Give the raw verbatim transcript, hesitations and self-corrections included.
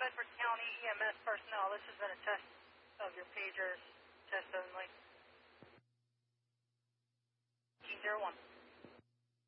Bedford County E M S personnel. This has been a test of your pagers, test only. zero one.